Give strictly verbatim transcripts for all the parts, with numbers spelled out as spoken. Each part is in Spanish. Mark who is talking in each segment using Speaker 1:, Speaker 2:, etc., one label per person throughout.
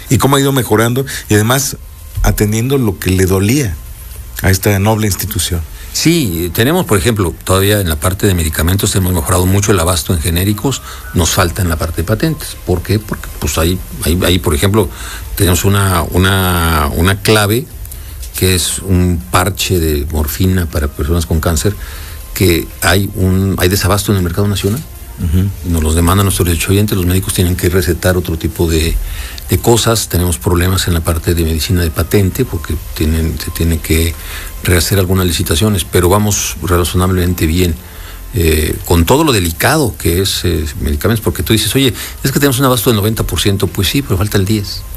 Speaker 1: y cómo ha ido mejorando y además atendiendo lo que le dolía a esta noble institución.
Speaker 2: Sí, tenemos, por ejemplo, todavía en la parte de medicamentos hemos mejorado mucho el abasto en genéricos, nos falta en la parte de patentes. ¿Por qué? Porque pues ahí, ahí, ahí por ejemplo, tenemos una, una, una clave que es un parche de morfina para personas con cáncer, que hay un hay desabasto en el mercado nacional. Uh-huh. Nos los demandan nuestros derechohabientes, los médicos tienen que recetar otro tipo de, de cosas. Tenemos problemas en la parte de medicina de patente porque tienen, se tiene que rehacer algunas licitaciones, pero vamos razonablemente bien. Eh, con todo lo delicado que es eh, medicamentos, porque tú dices, oye, es que tenemos un abasto del noventa por ciento, pues sí, pero falta el diez por ciento.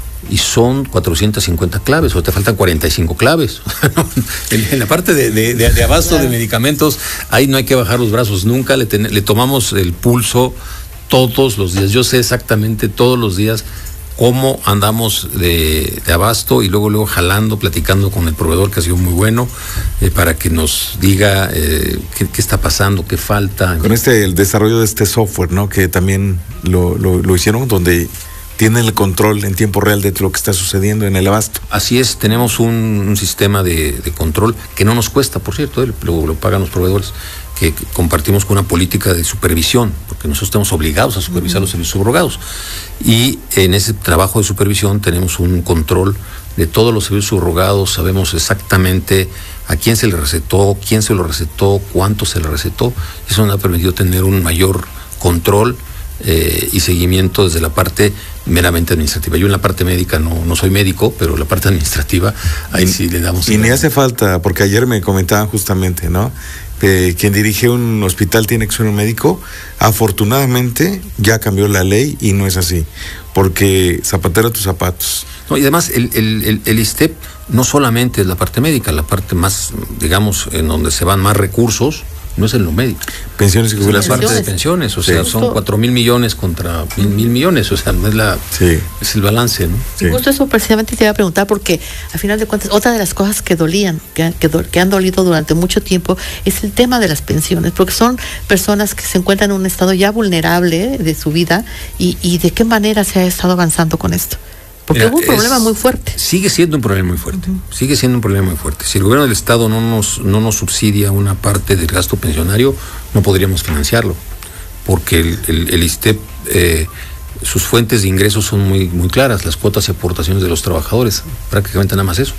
Speaker 2: Y son cuatrocientas cincuenta claves, o te faltan cuarenta y cinco claves. en, en la parte de, de, de, de abasto claro. de medicamentos, ahí no hay que bajar los brazos nunca, le, ten, le tomamos el pulso todos los días. Yo sé exactamente todos los días cómo andamos de, de abasto y luego luego jalando, platicando con el proveedor, que ha sido muy bueno, eh, para que nos diga eh, qué, qué está pasando, qué falta.
Speaker 1: Con este, el desarrollo de este software, ¿no? Que también lo, lo, lo hicieron, donde tienen el control en tiempo real de lo que está sucediendo en el abasto.
Speaker 2: Así es, tenemos un, un sistema de, de control que no nos cuesta, por cierto, eh, lo, lo pagan los proveedores, que, que compartimos con una política de supervisión, porque nosotros estamos obligados a supervisar uh-huh. los servicios subrogados. Y en ese trabajo de supervisión tenemos un control de todos los servicios subrogados, sabemos exactamente a quién se le recetó, quién se lo recetó, cuánto se le recetó. Eso nos ha permitido tener un mayor control Eh, y seguimiento desde la parte meramente administrativa. Yo en la parte médica no, no soy médico, pero la parte administrativa, ahí y, sí le damos...
Speaker 1: Y ni hace falta, porque ayer me comentaban justamente, ¿no? Que quien dirige un hospital tiene que ser un médico. Afortunadamente ya cambió la ley y no es así, porque zapatero a tus zapatos.
Speaker 2: No, y además el, el, el, el ISSSTEP no solamente es la parte médica, la parte más, digamos, en donde se van más recursos, no es en lo médico.
Speaker 1: Pensiones y jubilaciones.
Speaker 2: Es la parte de pensiones, o sí. sea, son cuatro mil millones contra mil, mil millones, o sea, no es la, sí. es el balance, ¿no?
Speaker 3: Sí. Y justo eso precisamente te iba a preguntar, porque al final de cuentas, otra de las cosas que dolían, que, que, que han dolido durante mucho tiempo, es el tema de las pensiones, porque son personas que se encuentran en un estado ya vulnerable de su vida, y, y de qué manera se ha estado avanzando con esto. Porque Mira, hubo un problema es, muy fuerte.
Speaker 2: Sigue siendo un problema muy fuerte. Uh-huh. Sigue siendo un problema muy fuerte. Si el gobierno del Estado no nos, no nos subsidia una parte del gasto pensionario, no podríamos financiarlo. Porque el, el, el ISSSTEP, eh, sus fuentes de ingresos son muy, muy claras, las cuotas y aportaciones de los trabajadores, prácticamente nada más eso.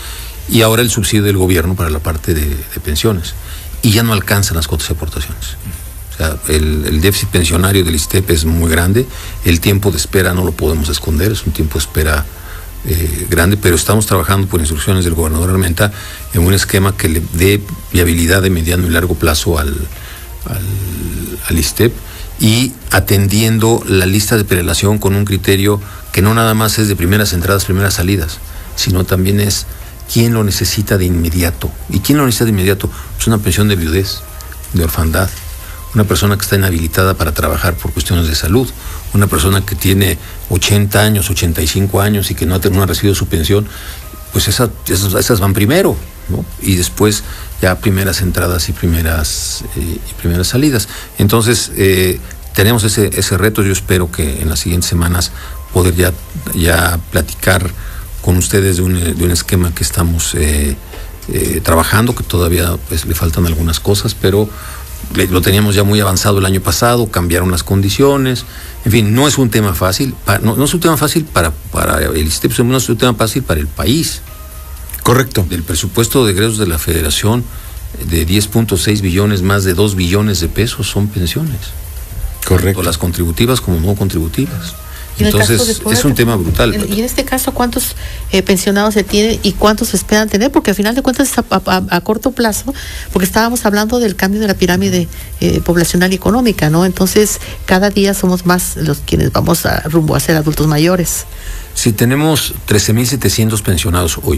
Speaker 2: Y ahora el subsidio del gobierno para la parte de, de pensiones. Y ya no alcanzan las cuotas y aportaciones. O sea, el, el déficit pensionario del ISSSTEP es muy grande, el tiempo de espera no lo podemos esconder, es un tiempo de espera eh, grande, pero estamos trabajando por instrucciones del gobernador Armenta en un esquema que le dé viabilidad de mediano y largo plazo al, al, al ISSSTEP, y atendiendo la lista de prelación con un criterio que no nada más es de primeras entradas, primeras salidas, sino también es quién lo necesita de inmediato. ¿Y quién lo necesita de inmediato? Pues una pensión de viudez, de orfandad, una persona que está inhabilitada para trabajar por cuestiones de salud, una persona que tiene ochenta años, ochenta y cinco años y que no ha, no ha recibido su pensión, pues esa, esas, esas van primero, ¿no? Y después ya primeras entradas y primeras, eh, y primeras salidas. Entonces, eh, tenemos ese, ese reto. Yo espero que en las siguientes semanas poder ya, ya platicar con ustedes de un, de un esquema que estamos eh, eh, trabajando, que todavía pues, le faltan algunas cosas, pero lo teníamos ya muy avanzado el año pasado, cambiaron las condiciones, en fin, no es un tema fácil, para, no, no es un tema fácil para, para el ISSSTEP, no es un tema fácil para el país.
Speaker 1: Correcto.
Speaker 2: Del presupuesto de egresos de la Federación, de diez punto seis billones, más de dos billones de pesos son pensiones.
Speaker 1: Correcto.
Speaker 2: Tanto las contributivas como no contributivas. Entonces, es un tema brutal.
Speaker 3: Y en este caso, ¿cuántos eh, pensionados se tienen y cuántos se esperan tener? Porque al final de cuentas es a, a, a corto plazo, porque estábamos hablando del cambio de la pirámide eh, poblacional y económica, ¿no? Entonces, cada día somos más los quienes vamos a rumbo a ser adultos mayores.
Speaker 2: Sí, tenemos trece mil setecientos pensionados hoy.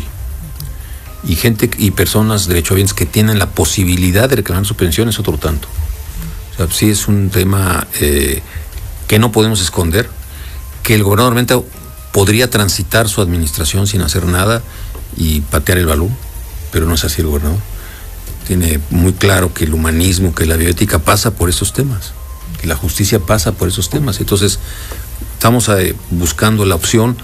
Speaker 2: Y gente y personas derechohabientes que tienen la posibilidad de reclamar su pensión es otro tanto. O sea, sí es un tema eh, que no podemos esconder, que el gobernador Armenta podría transitar su administración sin hacer nada y patear el balón, pero no es así el gobernador. Tiene muy claro que el humanismo, que la bioética pasa por esos temas, que la justicia pasa por esos temas. Entonces, estamos eh, buscando la opción